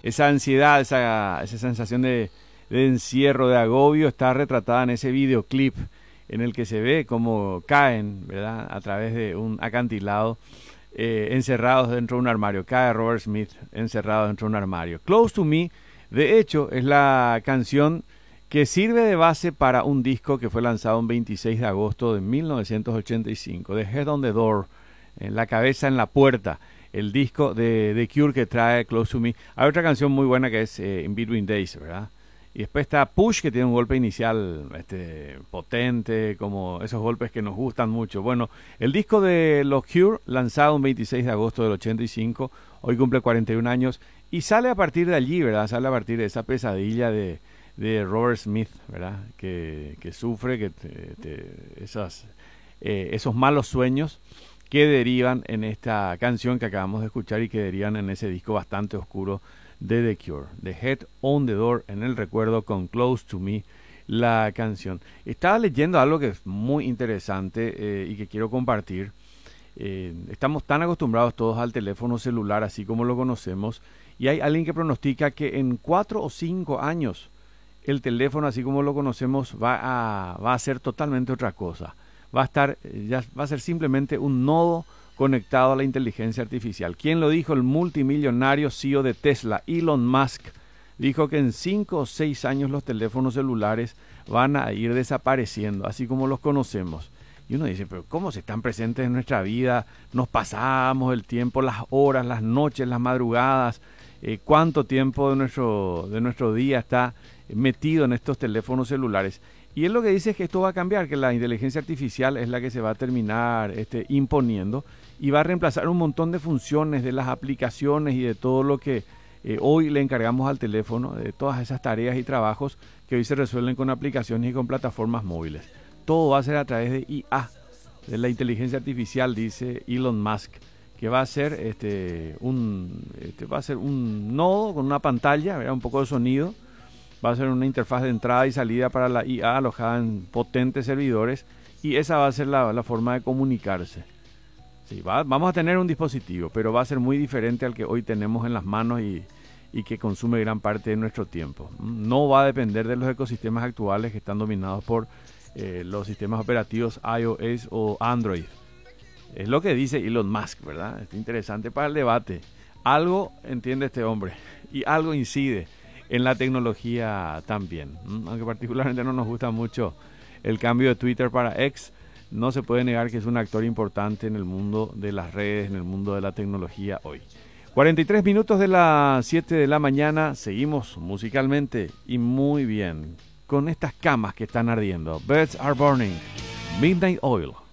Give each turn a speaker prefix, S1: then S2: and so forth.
S1: esa ansiedad, esa sensación de encierro, de agobio, está retratada en ese videoclip en el que se ve cómo caen, ¿verdad?, a través de un acantilado, encerrados dentro de un armario. Cae Robert Smith encerrado dentro de un armario. Close to Me, de hecho, es la canción que sirve de base para un disco que fue lanzado el 26 de agosto de 1985, The Head on the Door, en la cabeza en la puerta, el disco de The Cure que trae Close to Me. Hay otra canción muy buena que es In Between Days, ¿verdad? Y después está Push, que tiene un golpe inicial potente, como esos golpes que nos gustan mucho. Bueno, el disco de los Cure, lanzado el 26 de agosto del 85, hoy cumple 41 años, y sale a partir de allí, ¿verdad? Sale a partir de esa pesadilla de Robert Smith, ¿verdad? Que sufre esos malos sueños que derivan en esta canción que acabamos de escuchar y que derivan en ese disco bastante oscuro de The Cure, The Head on the Door, en el recuerdo con Close to Me, la canción. Estaba leyendo algo que es muy interesante y que quiero compartir. Estamos tan acostumbrados todos al teléfono celular así como lo conocemos, y hay alguien que pronostica que en 4 o 5 años el teléfono así como lo conocemos va a ser totalmente otra cosa. Ya va a ser simplemente un nodo conectado a la inteligencia artificial. ¿Quién lo dijo? El multimillonario CEO de Tesla, Elon Musk, dijo que en 5 o 6 años los teléfonos celulares van a ir desapareciendo, así como los conocemos. Y uno dice, pero ¿cómo se están presentes en nuestra vida? Nos pasamos el tiempo, las horas, las noches, las madrugadas. ¿Cuánto tiempo de nuestro día está metido en estos teléfonos celulares? Y él lo que dice es que esto va a cambiar, que la inteligencia artificial es la que se va a terminar imponiendo y va a reemplazar un montón de funciones de las aplicaciones y de todo lo que hoy le encargamos al teléfono, de todas esas tareas y trabajos que hoy se resuelven con aplicaciones y con plataformas móviles. Todo va a ser a través de IA, de la inteligencia artificial, dice Elon Musk, que va a ser un nodo con una pantalla, ¿verdad?, un poco de sonido. Va a ser una interfaz de entrada y salida para la IA alojada en potentes servidores, y esa va a ser la forma de comunicarse. Sí, vamos a tener un dispositivo, pero va a ser muy diferente al que hoy tenemos en las manos y que consume gran parte de nuestro tiempo. No va a depender de los ecosistemas actuales que están dominados por los sistemas operativos iOS o Android. Es lo que dice Elon Musk, ¿verdad? Es interesante para el debate. Algo entiende este hombre y algo incide en la tecnología también. Aunque particularmente no nos gusta mucho el cambio de Twitter para X, no se puede negar que es un actor importante en el mundo de las redes, en el mundo de la tecnología hoy. 43 minutos de las 7 de la mañana, seguimos musicalmente y muy bien con estas camas que están ardiendo. Birds Are Burning, Midnight Oil.